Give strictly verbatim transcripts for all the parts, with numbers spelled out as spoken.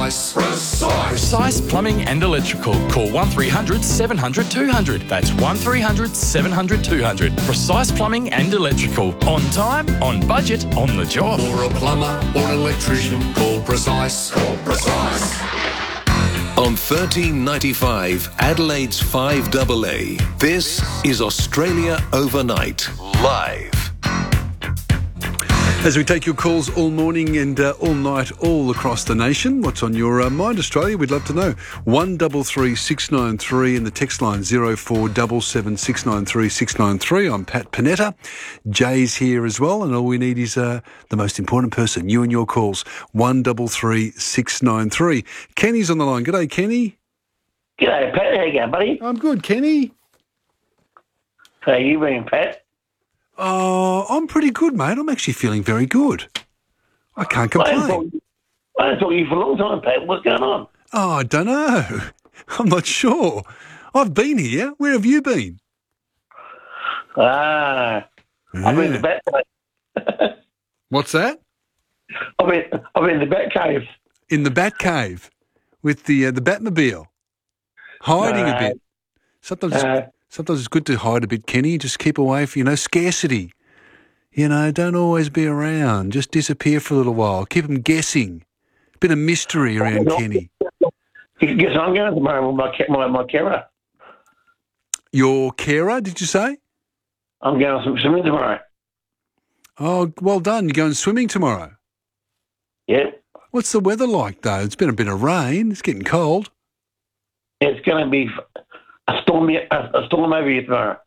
Precise. Precise. Precise Plumbing and Electrical. Call one three hundred seven hundred two hundred. That's one three hundred seven hundred two hundred. Precise Plumbing and Electrical. On time, on budget, on the job. For a plumber or an electrician, call Precise. Call Precise. On thirteen ninety-five, Adelaide's five A A, this is Australia Overnight, live. As we take your calls all morning and uh, all night, all across the nation, what's on your uh, mind, Australia? We'd love to know. one three three six nine three and the text line zero four seven seven six nine three six nine three. I'm Pat Panetta. Jay's here as well, and all we need is uh, the most important person, you and your calls. one three three six nine three. Kenny's on the line. G'day, Kenny. G'day, Pat. How you going, buddy? I'm good, Kenny. How you been, Pat? Oh, I'm pretty good, mate. I'm actually feeling very good. I can't complain. I haven't talked, I haven't talked to you for a long time, Pat. What's going on? Oh, I don't know. I'm not sure. I've been here. Where have you been? Ah, Yeah. I've been in the bat cave. What's that? I've been, I've been in the bat cave. In the Bat Cave with the uh, the Batmobile. Hiding No. a bit. Sometimes it's, No. sometimes it's good to hide a bit, Kenny. Just keep away from, you know, scarcity. You know, don't always be around. Just disappear for a little while. Keep them guessing. Bit of mystery around Kenny. Guess I'm going tomorrow with my, ca- my, my carer. Your carer, did you say? I'm going some swimming tomorrow. Oh, well done. You're going swimming tomorrow. Yeah. What's the weather like, though? It's been a bit of rain. It's getting cold. It's going to be a storm, a, a storm over here tomorrow.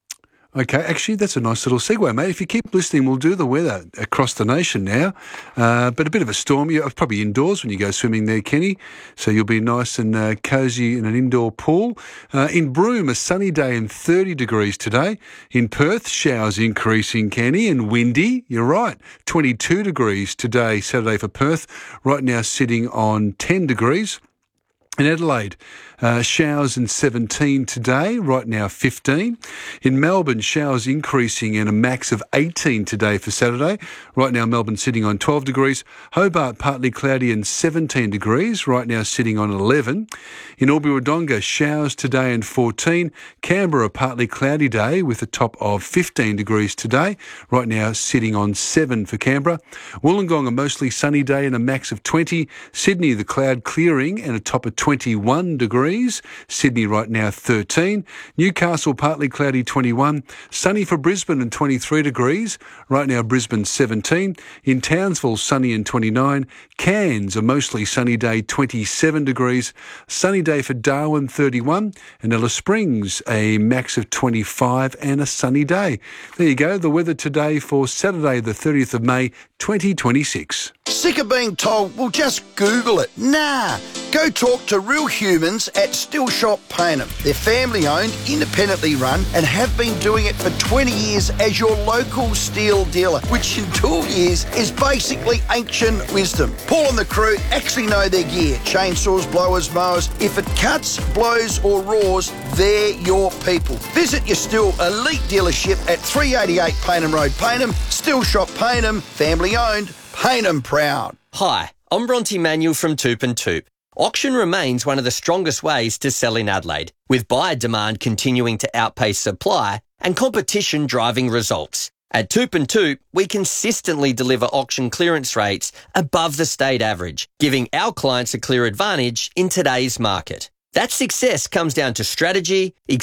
Okay, actually, that's a nice little segue, mate. If you keep listening, we'll do the weather across the nation now. Uh, but a bit of a storm. You're probably indoors when you go swimming there, Kenny. So you'll be nice and uh, cosy in an indoor pool. Uh, in Broome, a sunny day and thirty degrees today. In Perth, showers increasing, Kenny, and windy. You're right, twenty-two degrees today, Saturday for Perth. Right now sitting on ten degrees. In Adelaide, uh, showers and seventeen today, right now fifteen. In Melbourne, showers increasing and a max of eighteen today for Saturday. Right now, Melbourne sitting on twelve degrees. Hobart, partly cloudy and seventeen degrees, right now sitting on eleven. In Albury-Wodonga, showers today and fourteen. Canberra, partly cloudy day with a top of fifteen degrees today, right now sitting on seven for Canberra. Wollongong, a mostly sunny day and a max of twenty. Sydney, the cloud clearing and a top of twenty-one degrees. Sydney right now thirteen. Newcastle partly cloudy twenty-one. Sunny for Brisbane and twenty-three degrees. Right now Brisbane seventeen. In Townsville sunny and twenty-nine. Cairns a mostly sunny day twenty-seven degrees. Sunny day for Darwin thirty-one. And Alice Springs a max of twenty-five and a sunny day. There you go. The weather today for Saturday the thirtieth of May twenty twenty-six. Sick of being told, well, just Google it. Nah. Go talk to real humans at Still Shop Payneham. They're family-owned, independently run, and have been doing it for twenty years as your local steel dealer, which in two years is basically ancient wisdom. Paul and the crew actually know their gear. Chainsaws, blowers, mowers. If it cuts, blows or roars, they're your people. Visit your Still Elite dealership at three eighty-eight Payneham Road, Payneham. Still Shop Payneham, family-owned, Payneham proud. Hi, I'm Bronte Manuel from Toop and Toop. Auction remains one of the strongest ways to sell in Adelaide, with buyer demand continuing to outpace supply and competition driving results. At Toop and Toop, we consistently deliver auction clearance rates above the state average, giving our clients a clear advantage in today's market. That success comes down to strategy,